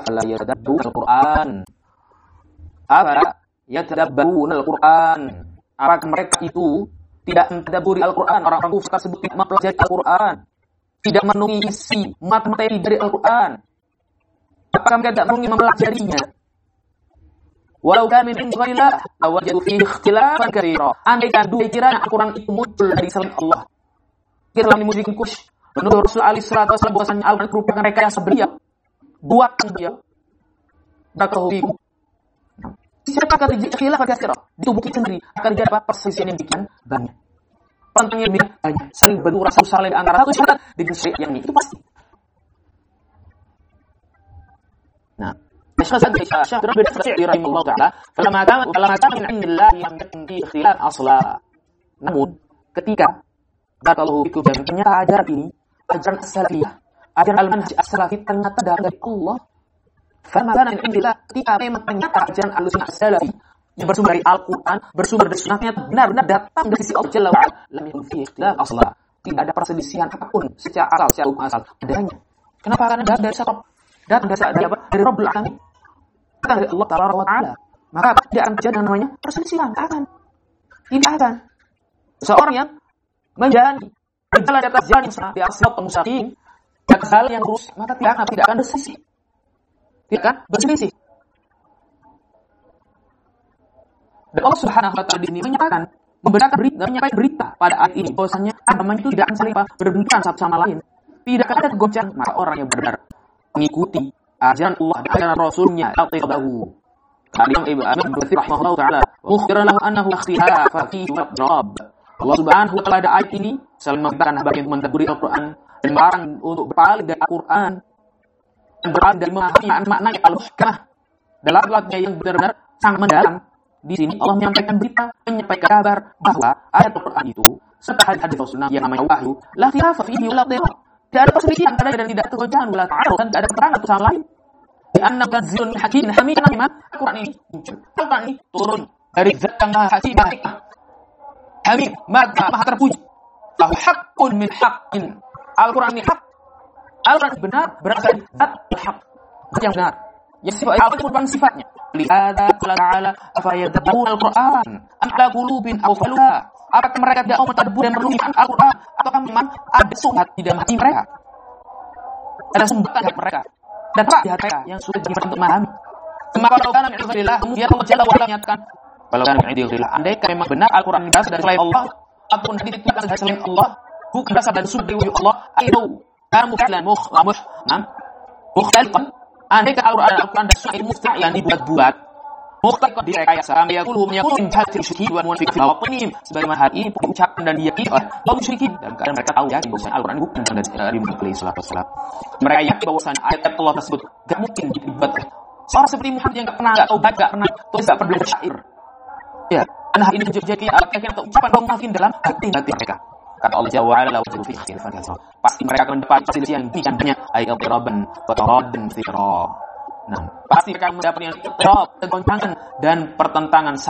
afala yatadabbaruna al-Qur'an. Afala yatadabbaruna al-Qur'an. Apakah mereka itu tidak mentadabburi Al-Qur'an? Orang-orang kafir tersebut tidak mempelajari Al-Qur'an, tidak memenuhi isi materi dari Al-Qur'an. Apakah mereka tidak mempelajarinya? Walau kana min ghairillah lawajadu fihi ikhtilafan katsira. Andai kan dikira Al-Qur'an itu muncul dari selain Allah. Kita musyrikin Quraisy menurut Rasul alaihi salatu wasallam bahwasanya Al-Qur'an merupakan rekayasa beliau, buatan beliau. Barakallahu. Siapa kata khilaf katsira? Di tubuh kita sendiri akan ada perselisihan yang demikian banyak. Pantangan yang banyak, saling berurah satu sama lain antara satu syariat dengan syariat yang ini, itu pasti. Nah, Syekh Rabi' Sa'di rahimahullah taala, "Falamma kana min 'indillahi lam yakun fi khilaf asla." Namun, ketika barakallahu fikum dan ternyata ajaran ini, ajaran as-salafiyah, ajaran al-manhaj as-salafi ternyata dari Allah. Falamma kana min 'indillah, ketika memang ternyata ajaran al-sunnah as-salafi yang bersumber dari Al-Qur'an, bersumber dari sunnahnya benar-benar datang dari sisi Allah Jalla wa Ala, lam yakun fi khilaf asla. Tidak ada perselisihan apapun secara asal, secara hukum asal adanya. Kenapa? Karena dari satu datang dari Rabbul Alamin, datang dari Allah Taala wa Taala. Maka tidak akan terjadi namanya perselisihan. Tidak akan. Seorang yang menjalani berjalan di atas jalan yang salah, di atas siratal mustaqim, di atas jalan yang lurus, maka tidak akan berselisih. Tidak akan berselisih. Dan Allah Subhanahu wa Taala ini menyatakan, menyampaikan berita pada ayat ini bahwasanya agama itu tidak akan saling berbenturan satu sama lain. Tidak akan ada kegoncangan. Maka orang yang benar mengikuti ajaran Allah dan ajaran Rasulnya, al-qidahu. Imam Ibnu Katsir rahimahullah taala, mukhbiran lahu annahu ikhtilafa fihi wadab. Allah Subhanahu wa Taala pada ayat ini selalu mengatakan bagi mentadaburi Al-Qur'an dan melarang untuk berpaling dari Al-Qur'an dan berpaling dari memahami makna al-muhkamah dalam lafaznya yang benar-benar sangat mendalam. Di sini Allah menyampaikan berita, menyampaikan kabar bahwa ayat Al-Qur'an itu serta hadis Rasulullah yang namanya wahyu, la khilafa fihi wa la dhilaf. Tidak ada perselisihan pada dan tidak tergoncang wala ta'arud, dan tidak ada keterangan satu sama lain. Di anna tanzilun min hakimin hamid, karena Al-Qur'an ini muncul. Al-Qur'an ini turun dari zat yang maha hakim, hamid, maha terpuji. Lahu haqqun min haqqin. Al-Qur'an ini hak. Al-Qur'an benar berasal dari zat al-haq, yang benar. Yang sifat Al-Qur'an merupakan sifatnya. Lihada qala ta'ala afayadabbaruna al-Qur'an am ala qulubin aqfaluha. Apakah mereka tidak mau mentadabbur dan merenungi Al-Qur'an? Apakah memang ada subhat di dalam hati mereka? Ada sumbatan di hati mereka dan di hati mereka yang sudah dibuat untuk memahami. Maka kalau kana min indillah, kemudian Allah Jalla wa Ala menyatakan, kalau kana min indillah, andai memang benar Al-Qur'an berasal dari selain Allah, ataupun hadis itu berasal dari selain Allah, bukan berasal dari sumber dari Allah, ayo kamu kalian mukhtalifan. Andai Al-Qur'an dan sunnah mukhtalif yang dibuat-buat, mukhtalif direkayasa, yakulu min hati syirki wa munafiqin wa qanim, sebagaimana hal ini ucapan dan diyakini oleh kaum musyrikin, dan karena mereka tahu yakin bahwa Al-Qur'an bukan dari Muhammad sallallahu alaihi wasallam. Mereka yakin bahwa ayat Allah tersebut enggak mungkin dibuat. Seorang seperti Muhammad yang enggak tahu baca, enggak tulis, enggak belajar syair. Ya, dan hal ini jadi akhirnya ucapan kaum musyrikin dalam hati mereka. Kata Allah Jalla wa Ala, pasti mereka akan mendapat perselisihan yang banyak, ayat Rabban wa taradan fira. Nah, pasti akan mendapat yang tergoncangan dan pertentangan